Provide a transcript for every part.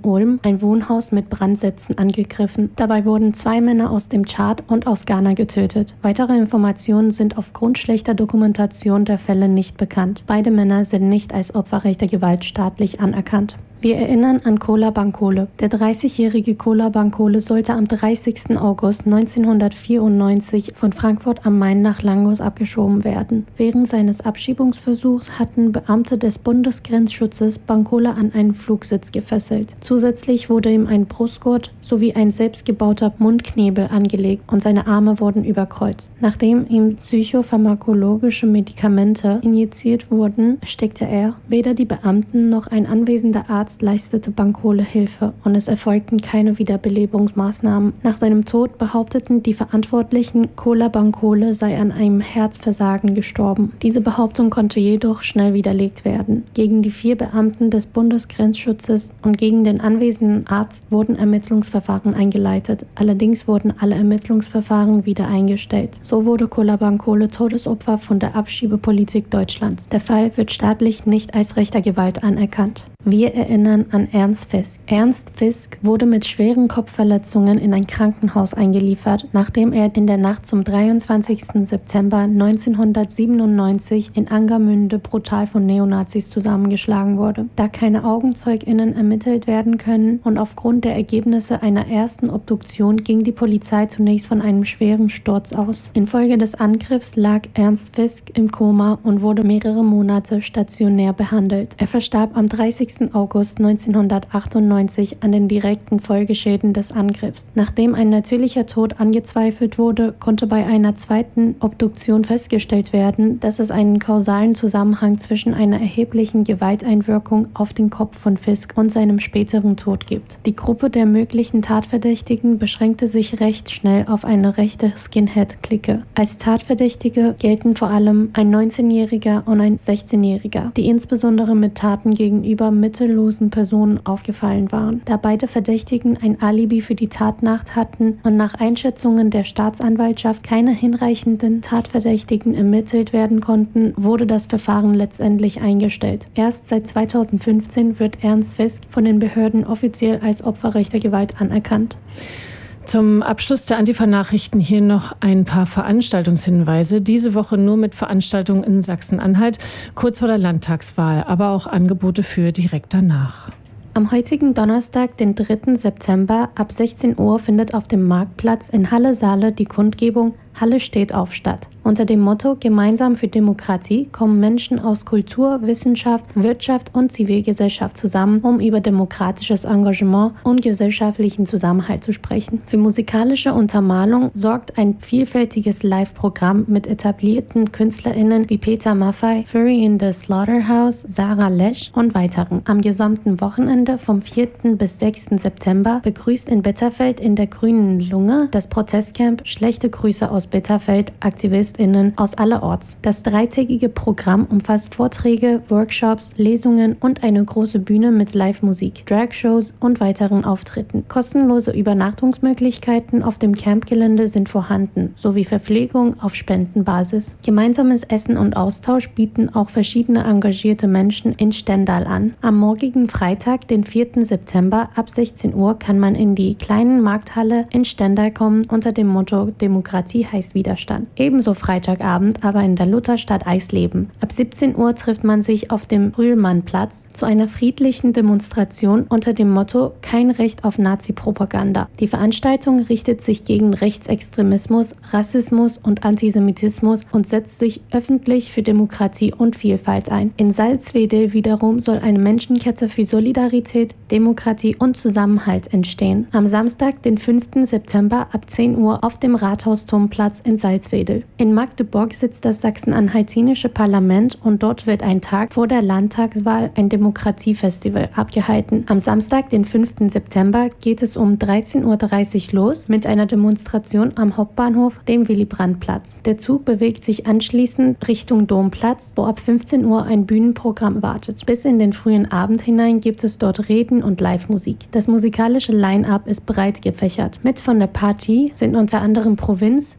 Ulm ein Wohnhaus mit Brandsätzen angegriffen. Dabei wurden 2 Männer aus dem Tschad und aus Ghana getötet. Weitere Informationen sind aufgrund schlechter Dokumentation der Fälle nicht bekannt. Beide Männer sind nicht als Opfer rechter Gewalt staatlich anerkannt. Wir erinnern an Kola Bankole. Der 30-jährige Kola Bankole sollte am 30. August 1994 von Frankfurt am Main nach Langos abgeschoben werden. Während seines Abschiebungsversuchs hatten Beamte des Bundesgrenzschutzes Bankole an einen Flugsitz gefesselt. Zusätzlich wurde ihm ein Brustgurt sowie ein selbstgebauter Mundknebel angelegt und seine Arme wurden überkreuzt. Nachdem ihm psychopharmakologische Medikamente injiziert wurden, erstickte er. Weder die Beamten noch ein anwesender Arzt leistete Bankole Hilfe und es erfolgten keine Wiederbelebungsmaßnahmen. Nach seinem Tod behaupteten die Verantwortlichen, Kola Bankole sei an einem Herzversagen gestorben. Diese Behauptung konnte jedoch schnell widerlegt werden. Gegen die 4 Beamten des Bundesgrenzschutzes und gegen den anwesenden Arzt wurden Ermittlungsverfahren eingeleitet. Allerdings wurden alle Ermittlungsverfahren wieder eingestellt. So wurde Kola Bankole Todesopfer von der Abschiebepolitik Deutschlands. Der Fall wird staatlich nicht als rechter Gewalt anerkannt. Wir erinnern an Ernst Fisk. Ernst Fisk wurde mit schweren Kopfverletzungen in ein Krankenhaus eingeliefert, nachdem er in der Nacht zum 23. September 1997 in Angermünde brutal von Neonazis zusammengeschlagen wurde. Da keine AugenzeugInnen ermittelt werden können und aufgrund der Ergebnisse einer ersten Obduktion ging die Polizei zunächst von einem schweren Sturz aus. Infolge des Angriffs lag Ernst Fisk im Koma und wurde mehrere Monate stationär behandelt. Er verstarb am 30. August 1998 an den direkten Folgeschäden des Angriffs. Nachdem ein natürlicher Tod angezweifelt wurde, konnte bei einer zweiten Obduktion festgestellt werden, dass es einen kausalen Zusammenhang zwischen einer erheblichen Gewalteinwirkung auf den Kopf von Fisk und seinem späteren Tod gibt. Die Gruppe der möglichen Tatverdächtigen beschränkte sich recht schnell auf eine rechte Skinhead-Clique. Als Tatverdächtige gelten vor allem ein 19-Jähriger und ein 16-Jähriger, die insbesondere mit Taten gegenüber mittellosen Personen aufgefallen waren. Da beide Verdächtigen ein Alibi für die Tatnacht hatten und nach Einschätzungen der Staatsanwaltschaft keine hinreichenden Tatverdächtigen ermittelt werden konnten, wurde das Verfahren letztendlich eingestellt. Erst seit 2015 wird Ernst Fisk von den Behörden offiziell als Opfer rechter Gewalt anerkannt. Zum Abschluss der Antifa-Nachrichten hier noch ein paar Veranstaltungshinweise. Diese Woche nur mit Veranstaltungen in Sachsen-Anhalt, kurz vor der Landtagswahl, aber auch Angebote für direkt danach. Am heutigen Donnerstag, den 3. September, ab 16 Uhr findet auf dem Marktplatz in Halle-Saale die Kundgebung Halle steht auf statt. Unter dem Motto Gemeinsam für Demokratie kommen Menschen aus Kultur, Wissenschaft, Wirtschaft und Zivilgesellschaft zusammen, um über demokratisches Engagement und gesellschaftlichen Zusammenhalt zu sprechen. Für musikalische Untermalung sorgt ein vielfältiges Live-Programm mit etablierten KünstlerInnen wie Peter Maffay, Fury in the Slaughterhouse, Sarah Lesch und weiteren. Am gesamten Wochenende vom 4. bis 6. September begrüßt in Bitterfeld in der Grünen Lunge das Protestcamp Schlechte Grüße aus Bitterfeld AktivistInnen aus allerorts. Das dreitägige Programm umfasst Vorträge, Workshops, Lesungen und eine große Bühne mit Live-Musik, Drag-Shows und weiteren Auftritten. Kostenlose Übernachtungsmöglichkeiten auf dem Campgelände sind vorhanden, sowie Verpflegung auf Spendenbasis. Gemeinsames Essen und Austausch bieten auch verschiedene engagierte Menschen in Stendal an. Am morgigen Freitag, den 4. September, ab 16 Uhr kann man in die kleinen Markthalle in Stendal kommen unter dem Motto Demokratie heißt Widerstand. Ebenso Freitagabend aber in der Lutherstadt Eisleben. Ab 17 Uhr trifft man sich auf dem Rühlmannplatz zu einer friedlichen Demonstration unter dem Motto Kein Recht auf Nazi-Propaganda. Die Veranstaltung richtet sich gegen Rechtsextremismus, Rassismus und Antisemitismus und setzt sich öffentlich für Demokratie und Vielfalt ein. In Salzwedel wiederum soll eine Menschenkette für Solidarität, Demokratie und Zusammenhalt entstehen. Am Samstag, den 5. September ab 10 Uhr auf dem Rathausturmplatz in Salzwedel. In Magdeburg sitzt das sachsen-anhaltinische Parlament und dort wird ein Tag vor der Landtagswahl ein Demokratiefestival abgehalten. Am Samstag, den 5. September, geht es um 13.30 Uhr los mit einer Demonstration am Hauptbahnhof, dem Willy-Brandt-Platz. Der Zug bewegt sich anschließend Richtung Domplatz, wo ab 15 Uhr ein Bühnenprogramm wartet. Bis in den frühen Abend hinein gibt es dort Reden und Live-Musik. Das musikalische Line-Up ist breit gefächert. Mit von der Partie sind unter anderem Provinz,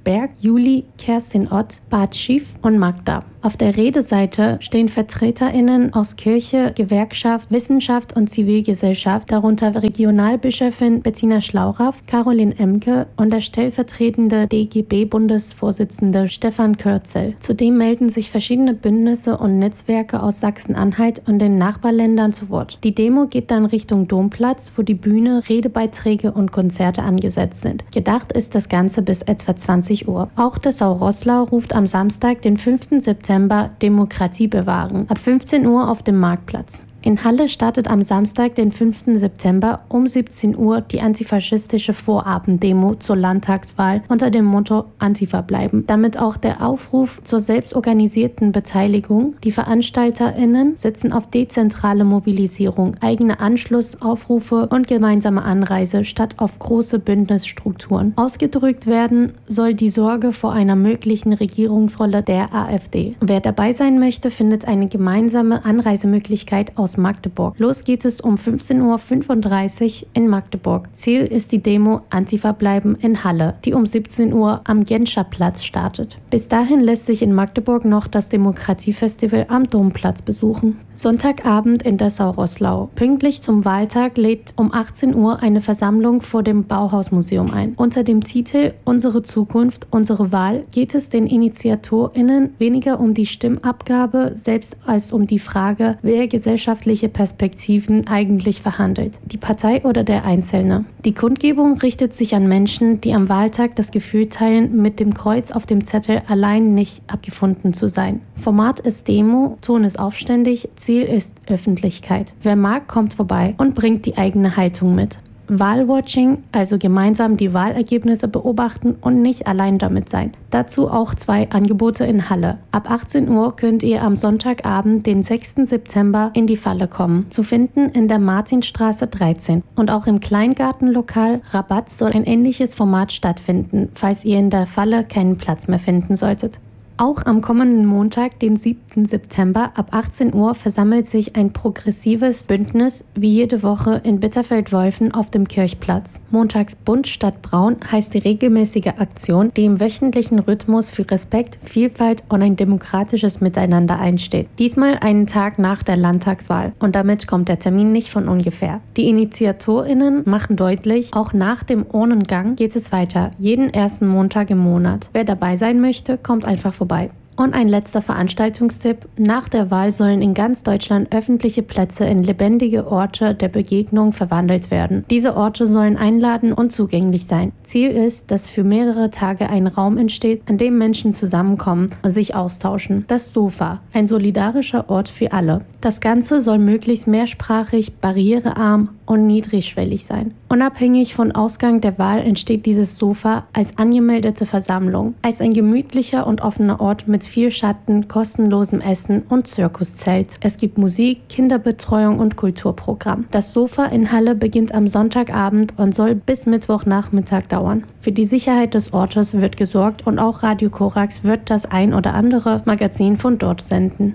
Berg, Juli, Kerstin Ott, Bart Schief und Magda. Auf der Redeseite stehen VertreterInnen aus Kirche, Gewerkschaft, Wissenschaft und Zivilgesellschaft, darunter Regionalbischöfin Bettina Schlauraff, Caroline Emke und der stellvertretende DGB-Bundesvorsitzende Stefan Kürzel. Zudem melden sich verschiedene Bündnisse und Netzwerke aus Sachsen-Anhalt und den Nachbarländern zu Wort. Die Demo geht dann Richtung Domplatz, wo die Bühne, Redebeiträge und Konzerte angesetzt sind. Gedacht ist das Ganze bis etwa 20 Uhr. Auch Dessau-Roßlau ruft am Samstag, den 5. September, Demokratie bewahren, ab 15 Uhr auf dem Marktplatz. In Halle startet am Samstag, den 5. September um 17 Uhr die antifaschistische Vorabenddemo zur Landtagswahl unter dem Motto Antifa bleiben. Damit auch der Aufruf zur selbstorganisierten Beteiligung. Die VeranstalterInnen setzen auf dezentrale Mobilisierung, eigene Anschlussaufrufe und gemeinsame Anreise statt auf große Bündnisstrukturen. Ausgedrückt werden soll die Sorge vor einer möglichen Regierungsrolle der AfD. Wer dabei sein möchte, findet eine gemeinsame Anreisemöglichkeit aus Magdeburg. Los geht es um 15:35 Uhr in Magdeburg. Ziel ist die Demo Antifa bleiben in Halle, die um 17 Uhr am Genscherplatz startet. Bis dahin lässt sich in Magdeburg noch das Demokratiefestival am Domplatz besuchen. Sonntagabend in Dessau-Roßlau. Pünktlich zum Wahltag lädt um 18 Uhr eine Versammlung vor dem Bauhausmuseum ein. Unter dem Titel Unsere Zukunft, unsere Wahl geht es den InitiatorInnen weniger um die Stimmabgabe selbst als um die Frage, wer gesellschaftliche Perspektiven eigentlich verhandelt, die Partei oder der Einzelne. Die Kundgebung richtet sich an Menschen, die am Wahltag das Gefühl teilen, mit dem Kreuz auf dem Zettel allein nicht abgefunden zu sein. Format ist Demo, Ton ist aufständig, Ziel ist Öffentlichkeit. Wer mag, kommt vorbei und bringt die eigene Haltung mit. Wahlwatching, also gemeinsam die Wahlergebnisse beobachten und nicht allein damit sein. Dazu auch 2 Angebote in Halle. Ab 18 Uhr könnt ihr am Sonntagabend, den 6. September, in die Falle kommen. Zu finden in der Martinstraße 13. Und auch im Kleingartenlokal Rabatt soll ein ähnliches Format stattfinden, falls ihr in der Falle keinen Platz mehr finden solltet. Auch am kommenden Montag, den 7. September, ab 18 Uhr versammelt sich ein progressives Bündnis wie jede Woche in Bitterfeld-Wolfen auf dem Kirchplatz. Montags bunt statt braun heißt die regelmäßige Aktion, die im wöchentlichen Rhythmus für Respekt, Vielfalt und ein demokratisches Miteinander einsteht. Diesmal einen Tag nach der Landtagswahl und damit kommt der Termin nicht von ungefähr. Die InitiatorInnen machen deutlich, auch nach dem Urnengang geht es weiter, jeden ersten Montag im Monat. Wer dabei sein möchte, kommt einfach vorbei. Und ein letzter Veranstaltungstipp. Nach der Wahl sollen in ganz Deutschland öffentliche Plätze in lebendige Orte der Begegnung verwandelt werden. Diese Orte sollen einladend und zugänglich sein. Ziel ist, dass für mehrere Tage ein Raum entsteht, an dem Menschen zusammenkommen und sich austauschen. Das Sofa, ein solidarischer Ort für alle. Das Ganze soll möglichst mehrsprachig, barrierearm und niedrigschwellig sein. Unabhängig von Ausgang der Wahl entsteht dieses Sofa als angemeldete Versammlung, als ein gemütlicher und offener Ort mit viel Schatten, kostenlosem Essen und Zirkuszelt. Es gibt Musik, Kinderbetreuung und Kulturprogramm. Das Sofa in Halle beginnt am Sonntagabend und soll bis Mittwochnachmittag dauern. Für die Sicherheit des Ortes wird gesorgt und auch Radio Korax wird das ein oder andere Magazin von dort senden.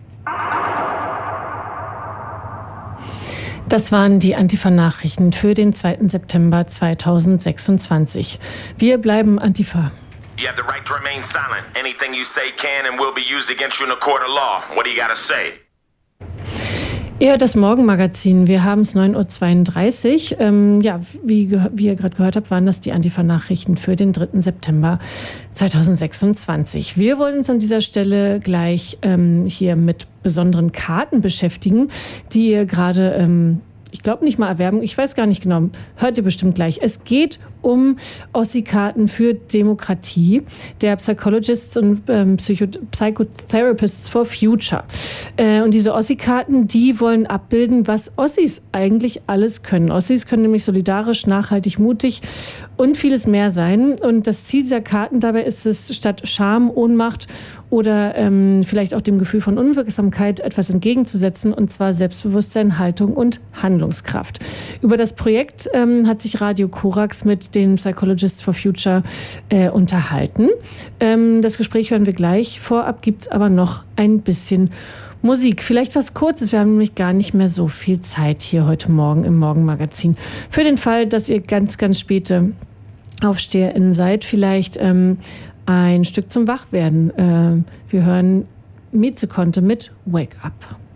Das waren die Antifa-Nachrichten für den 2. September 2026. Wir bleiben Antifa. You have the right to remain silent. Anything you say can and will be used against you in a court of law. What do you gotta say? Ja, das Morgenmagazin. Wir haben es 9:32 Uhr. Wie ihr gerade gehört habt, waren das die Antifa-Nachrichten für den 3. September 2026. Wir wollen uns an dieser Stelle gleich hier mit besonderen Karten beschäftigen, die ihr gerade, ich glaube nicht mal erwerben, ich weiß gar nicht genau, hört ihr bestimmt gleich. Es geht um Ossi-Karten für Demokratie der Psychologists und Psychotherapists for Future. Und diese Ossi-Karten, die wollen abbilden, was Ossis eigentlich alles können. Ossis können nämlich solidarisch, nachhaltig, mutig und vieles mehr sein. Und das Ziel dieser Karten dabei ist es, statt Scham, Ohnmacht oder vielleicht auch dem Gefühl von Unwirksamkeit etwas entgegenzusetzen, und zwar Selbstbewusstsein, Haltung und Handlungskraft. Über das Projekt hat sich Radio Korax mit den Psychologists for Future unterhalten. Das Gespräch hören wir gleich. Vorab gibt es aber noch ein bisschen Musik. Vielleicht was Kurzes. Wir haben nämlich gar nicht mehr so viel Zeit hier heute Morgen im Morgenmagazin. Für den Fall, dass ihr ganz, ganz späte AufsteherInnen seid, vielleicht ein Stück zum Wachwerden. Wir hören Mieze Konte mit Wake Up.